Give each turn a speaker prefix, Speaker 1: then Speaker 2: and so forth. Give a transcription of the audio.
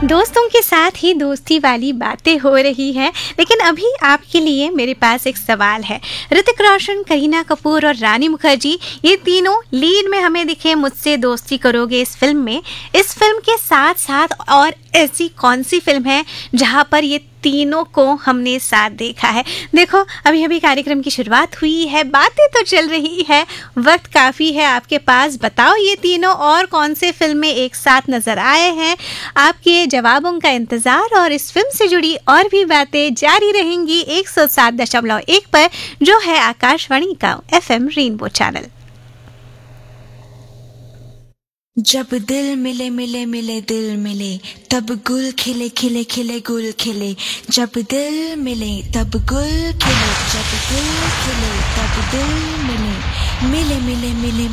Speaker 1: दोस्तों के साथ ही दोस्ती वाली बातें हो रही हैं, लेकिन अभी आपके लिए मेरे पास एक सवाल है। ऋतिक रोशन, करीना कपूर और रानी मुखर्जी, ये तीनों लीड में हमें दिखे मुझसे दोस्ती करोगे इस फिल्म में। इस फिल्म के साथ साथ और ऐसी कौन सी फिल्म है जहां पर ये तीनों को हमने साथ देखा है? देखो, अभी अभी कार्यक्रम की शुरुआत हुई है, बातें तो चल रही है, वक्त काफ़ी है आपके पास। बताओ ये तीनों और कौन से फिल्म में एक साथ नज़र आए हैं? आपके जवाबों का इंतज़ार और इस फिल्म से जुड़ी और भी बातें जारी रहेंगी 107.1 पर, जो है आकाशवाणी का FM रेनबो चैनल।
Speaker 2: जब दिल मिले मिले मिले दिल मिले, तब गुल खिले खिले खिले गुल खिले। जब दिल मिले तब गुल खिले, जब दिल खिले तब दिल मिले, मिले मिले मिले